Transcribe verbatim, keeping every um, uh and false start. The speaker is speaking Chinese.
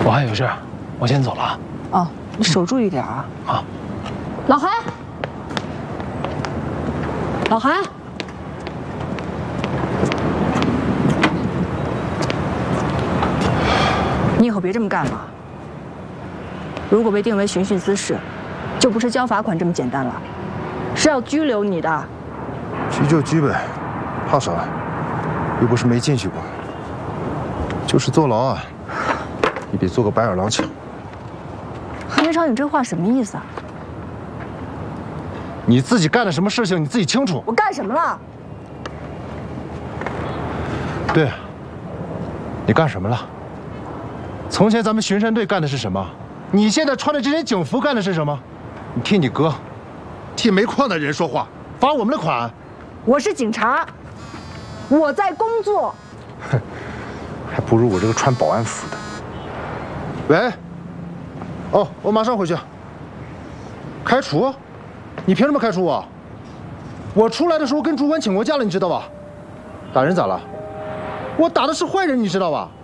我还有事，我先走了啊。 哦，你守住一点啊。 啊。 老韩，老韩，你以后别这么干了。如果被定为寻衅滋事，就不是交罚款这么简单了，是要拘留你的。 拘就拘呗，怕啥？又不是没进去过。就是坐牢啊，也比做个白眼狼强。 韩明超，你这话什么意思啊？ 你自己干了什么事情，你自己清楚。 我干什么了？ 对，你干什么了？从前咱们巡山队干的是什么？你现在穿的这身警服干的是什么？你替你哥，替煤矿的人说话，罚我们的款。 我是警察，我在工作。 哼，还不如我这个穿保安服的。喂，哦，我马上回去。开除？你凭什么开除我？我出来的时候跟主管请过假了，你知道吧？打人咋了？我打的是坏人，你知道吧？